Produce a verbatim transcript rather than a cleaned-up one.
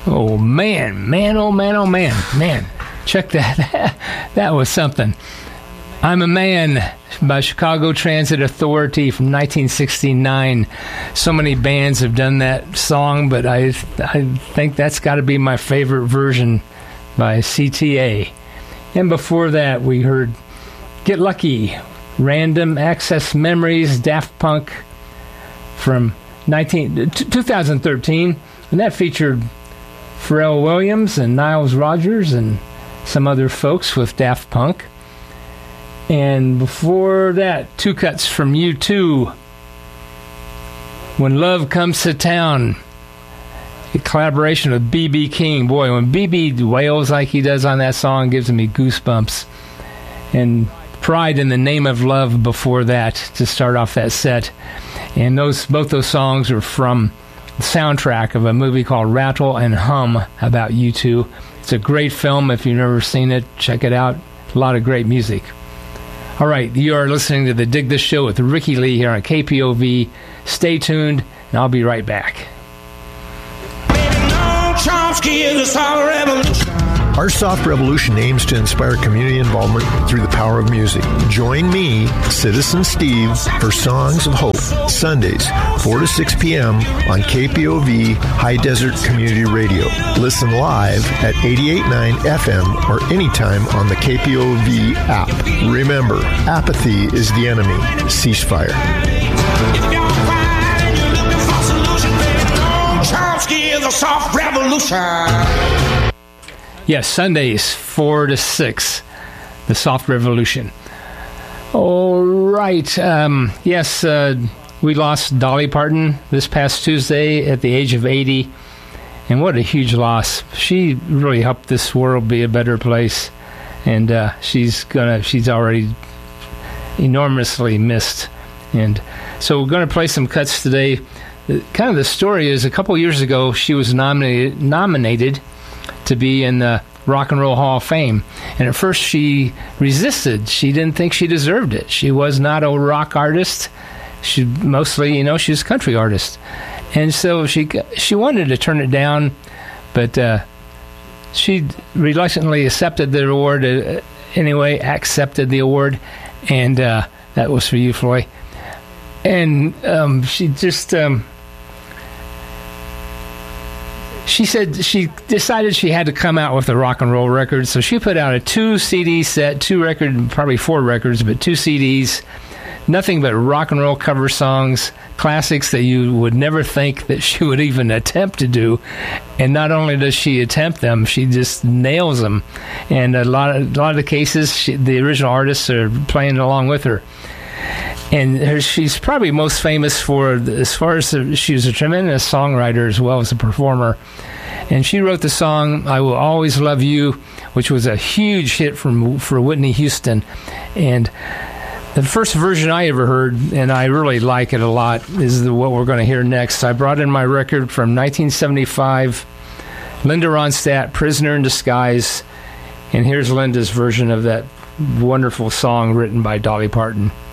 Oh, man, man, oh, man, oh, man, man. Check that. That was something. I'm a Man by Chicago Transit Authority from nineteen sixty-nine. So many bands have done that song, but I, I think that's got to be my favorite version by C T A. And before that, we heard Get Lucky, Random Access Memories, Daft Punk from nineteen, two thousand thirteen. And that featured Pharrell Williams and Niles Rodgers and some other folks with Daft Punk. And before that, two cuts from U two, When Love Comes to Town, a collaboration with B B King. Boy, when B B wails like he does on that song, gives me goosebumps. And Pride in the Name of Love before that to start off that set. And those both those songs are from the soundtrack of a movie called Rattle and Hum about U two. It's a great film. If you've never seen it, check it out. A lot of great music. All right, you are listening to the Dig This Show with Ricky Lee here on K P O V. Stay tuned, and I'll be right back. Our Soft Revolution aims to inspire community involvement through the power of music. Join me, Citizen Steve, for Songs of Hope, Sundays, four to six p.m. on K P O V High Desert Community Radio. Listen live at eighty-eight point nine F M or anytime on the K P O V app. Remember, apathy is the enemy. Ceasefire. Chomsky is a soft revolution. Yes, Sundays, four to six, the Soft Revolution. All right. Um, yes, uh, we lost Dolly Parton this past Tuesday at the age of eighty. And what a huge loss. She really helped this world be a better place. And uh, she's gonna, she's already enormously missed. And so we're going to play some cuts today. Kind of the story is a couple years ago, she was nominated, nominated to be in the Rock and Roll Hall of Fame. And at first she resisted. She didn't think she deserved it. She was not a rock artist. She mostly, you know, she's a country artist. And so she she wanted to turn it down, but uh, she reluctantly accepted the award. Uh, anyway, accepted the award. And uh, that was for you, Floyd. And um, she just... Um, She said she decided she had to come out with a rock and roll record, so she put out a two C D set, two record, probably four records, but two C Ds, nothing but rock and roll cover songs, classics that you would never think that she would even attempt to do. And not only does she attempt them, she just nails them. And a lot of, a lot of the cases, she, the original artists are playing along with her. And her, she's probably most famous for, as far as the, she was a tremendous songwriter as well as a performer. And she wrote the song "I Will Always Love You," which was a huge hit from for Whitney Houston. And the first version I ever heard, and I really like it a lot, is the, what we're going to hear next. I brought in my record from nineteen seventy-five, Linda Ronstadt, "Prisoner in Disguise." And here's Linda's version of that wonderful song written by Dolly Parton.